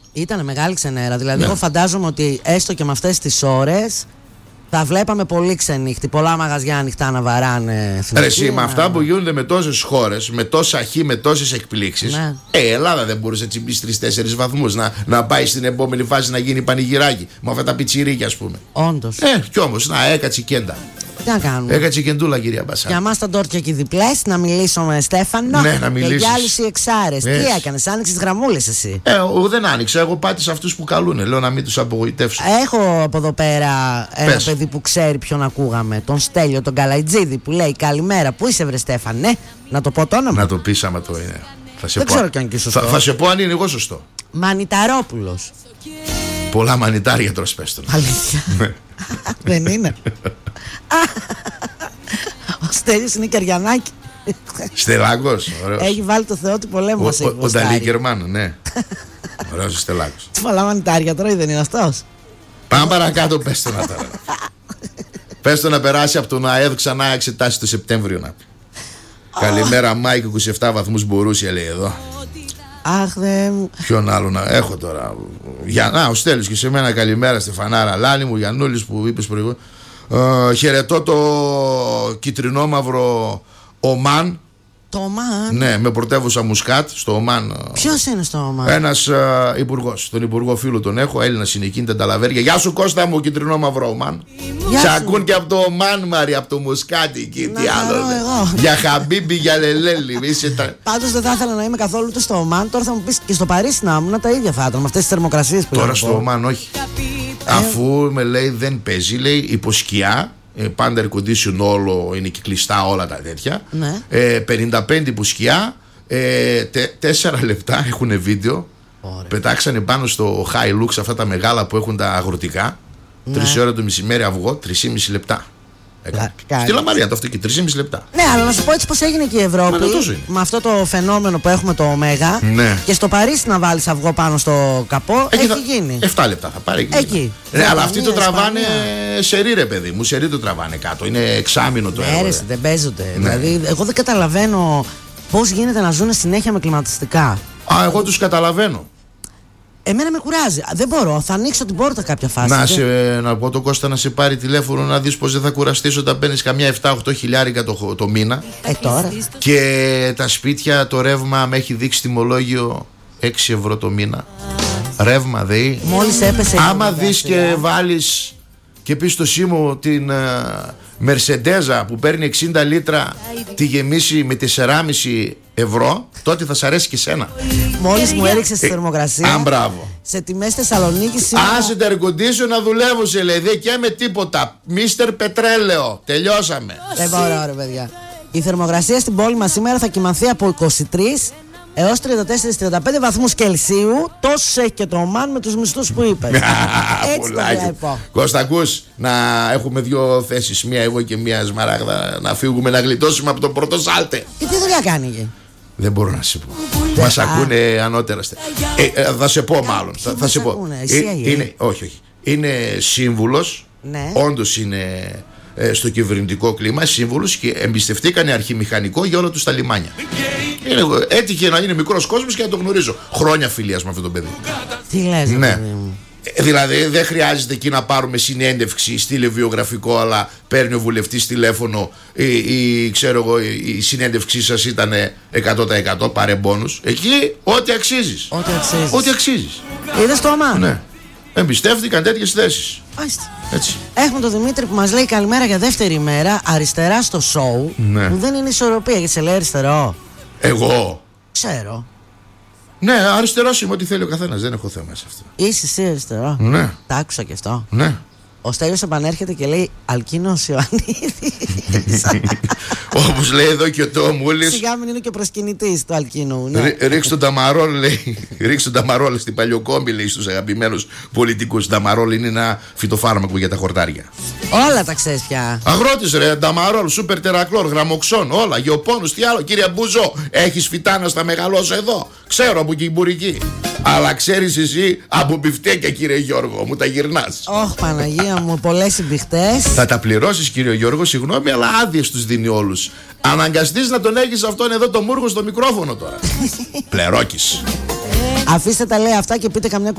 Ήταν μεγάλη ξενέρα. Δηλαδή, εγώ φαντάζομαι ότι έστω και με αυτές τις ώρες θα βλέπαμε πολύ ξενύχτη. Πολλά μαγαζιά ανοιχτά να βαράνε. Εσύ, με αυτά που γίνονται με τόσες χώρες, με τόσα χ, με τόσες εκπλήξεις. Ναι. Η Ελλάδα δεν μπορούσε να τσιμπήσει 3-4 βαθμούς, να πάει στην επόμενη φάση να γίνει πανηγυράκι. Με αυτά τα πιτσιρίκια, ας πούμε. Όντως. Κι όμως, έκατσε κέντα. Τι να κάνουμε. Έκατσε κεντούλα, κυρία Μπασά. Για μας τα ντόρτια και οι διπλές, να μιλήσω με Στέφανο. Ναι, να μιλήσεις. Και για άλλους οι εξάρες. Τι έκανες, άνοιξες γραμμούλες εσύ? Δεν άνοιξα. Εγώ πάτησα αυτούς που καλούνε. Λέω να μην τους απογοητεύσω. Έχω από εδώ πέρα ένα παιδί που ξέρει ποιον ακούγαμε. Τον Στέλιο, τον Καλαϊτζίδη, που λέει καλημέρα. Πού είσαι, βρε Στέφανε? Να το πω το όνομα. Να το πεις άμα το είναι. Δεν ξέρω κι αν είναι σωστό. Θα σε πω αν είναι εγώ σωστό. Μανιταρόπουλος. Πολλά μανιτάρια τρως, πες τον. Αλήθεια. Δεν είναι. Ο Στέλιος είναι Κεριανάκη. Στελάκος, ωραίος. Έχει βάλει το Θεό του πολέμου μας. Ο Νταλίκερμαν, ναι. Ωραίος ο Στελάκος. Τι πολλά μανιτάρια τρώει, δεν είναι αυτός? Πάμε παρακάτω, πες το να τώρα. Πες το να περάσει από τον ΑΕΔ ξανά εξετάσει το Σεπτέμβριο να πει. Καλημέρα Μάικ, 27 βαθμούς μπορούσε, λέει εδώ. Αχ, δε μου. Ποιον άλλο να έχω τώρα? Ο Στέλιος και σε μένα καλημέρα, Στεφανάρα Λάνη μου, Γιαννούλης που είπες προηγούμενα. Χαιρετώ το κυτρινόμαυρο Ομάν. Το Ομάν. Ναι, με πρωτεύουσα Μουσκάτ στο Ομάν. Ποιος είναι στο Ομάν? Ένας υπουργός. Τον υπουργό φίλο τον έχω. Έλληνας είναι εκείνη, τα λαβέρια. Γεια σου Κώστα μου, κυτρινόμαυρο Ομάν. Σε ακούν και από το Ομάν, Μάρι, από το Μουσκάτι εκεί. Τι άλλο. Για Χαμπίμπι, για Λελέλη. Πάντως δεν θα ήθελα να είμαι καθόλου ούτε στο Ομάν. Τώρα θα μου πεις και στο Παρίσι να ήμουν, τα ίδια θα ήταν με αυτές τις θερμοκρασίες που τώρα στο Ομάν όχι. Αφού με λέει δεν παίζει, λέει υποσκιά. Πάντα air condition όλο, είναι και κλειστά όλα τα τέτοια. Ναι. 55 υποσκιά. 4 λεπτά έχουν βίντεο. Ωραία. Πετάξανε πάνω στο Hilux αυτά τα μεγάλα που έχουν τα αγροτικά. 3 ώρα το μεσημέρι αυγό, 3,5 λεπτά. Στη Λαμαρία το αυτοκίνητο, 3,5 λεπτά. Ναι, αλλά να σου πω έτσι πως έγινε και η Ευρώπη. Με αυτό το φαινόμενο που έχουμε το Ωμέγα. Ναι. Και στο Παρίσι να βάλεις αυγό πάνω στο καπό, έχει γίνει. 7 λεπτά θα πάρει. Εκεί. Ναι, αλλά αυτοί το τραβάνε σερί, ρε παιδί μου. Σερί το τραβάνε κάτω. Είναι εξάμηνο το έργο. Δεν παίζονται. Ναι. Δηλαδή, εγώ δεν καταλαβαίνω πώς γίνεται να ζουν συνέχεια με κλιματιστικά. Εγώ τους καταλαβαίνω. Εμένα με κουράζει. Δεν μπορώ. Θα ανοίξω την πόρτα κάποια φάση. Να πω το Κώστα να σε πάρει τηλέφωνο να δεις πως δεν θα κουραστείς όταν παίρνεις καμιά 7-8 χιλιάρικα το μήνα. Τώρα. Και τα σπίτια, το ρεύμα με έχει δείξει τιμολόγιο 6 ευρώ το μήνα. Ρεύμα δεεί. Μόλις έπεσε. Άμα δεις και βάλεις και πεις στο Σίμω την Μερσεντέζα που παίρνει 60 λίτρα, τη γεμίσει με 4,5 ευρώ, τότε θα σ' αρέσει και σένα. Μόλις μου έριξε στη θερμοκρασία. Μπράβο. Σε τιμές Θεσσαλονίκης. Άσε τα air-condition να δουλεύουν, σε λέει. Δεν και με τίποτα. Μίστερ Πετρέλαιο. Τελειώσαμε. Δεν μπορώ, ρε παιδιά. Η θερμοκρασία στην πόλη μας σήμερα θα κυμανθεί από 23 έως 34-35 βαθμούς Κελσίου. Τόσους έχει και το Ομάν με τους μισθούς που είπες. Έτσι το βλέπω. Κώστα, ακούς, να έχουμε 2 θέσεις, μία εγώ και μία Σμαράγδα, να φύγουμε να γλιτώσουμε από το πρώτο σάλτε. Και τι δουλειά κάνει εκεί? Δεν μπορώ να σε πω. Μας ακούνε ανώτερα. Θα σε πω μάλλον. Θα σε πω. Όχι. Είναι σύμβουλος. Ναι. Όντως είναι στο κυβερνητικό κλίμα σύμβουλος και εμπιστευτήκανε αρχιμηχανικό για όλα τους τα λιμάνια. Έτυχε να είναι μικρός κόσμος και να το γνωρίζω. Χρόνια φιλίας με αυτό το παιδί. Τι λες, ναι. Δηλαδή δεν χρειάζεται εκεί να πάρουμε συνέντευξη, στείλε βιογραφικό, αλλά παίρνει ο βουλευτής τηλέφωνο η συνέντευξή σας ήταν 100% πάρε μπόνους. Εκεί ό,τι αξίζεις. Ό,τι αξίζεις. Είδες το Ομάν? Ναι. Εμπιστεύτηκαν τέτοιες θέσεις. Έτσι. Έχουμε τον Δημήτρη που μας λέει καλημέρα για δεύτερη ημέρα. Αριστερά στο σοου. Ναι. Που δεν είναι ισορροπία γιατί σε λέει αριστερό. Εγώ ξέρω. Ναι, αριστερός είμαι, ό,τι θέλει ο καθένας. Δεν έχω θέμα σε αυτό. Είσαι εσύ αριστερό? Ναι. Τα άκουσα και αυτό. Ναι. Ο Στέλιος επανέρχεται και λέει Αλκίνος Ιωαννίδης. Όπως λέει εδώ και ο Τόμουλης. Σιγά μην είναι και ο προσκυνητής του Αλκίνου. Ναι. Ρίξτε τον Ταμαρόλ, λέει. Ρίξτε τον Ταμαρόλ στην Παλιοκόμπη, λέει στους αγαπημένους πολιτικούς. Ταμαρόλ είναι ένα φυτοφάρμακο για τα χορτάρια. Όλα τα ξέρεις πια. Αγρότης ρε, Ταμαρόλ, σούπερ τερακλόρ, γραμμοξόν, όλα. Γεωπόνους, τι άλλο. Κύριε Μπούζο, έχεις φυτάνα στα μεγαλώσω εδώ. Ξέρω από Κιμπουρική. Αλλά ξέρεις εσύ από μπιφτέκια, κύριε Γιώργο, μου τα γυρνάς. Ωχ, Παναγία μου, πολλές συμπιχτές. Θα τα πληρώσεις, κύριε Γιώργο, συγγνώμη, αλλά άδειες τους δίνει όλους. Αναγκαστείς να τον έχεις αυτόν εδώ το μούργο στο μικρόφωνο τώρα. Πλερόκης. Αφήστε τα λέει αυτά και πείτε καμιά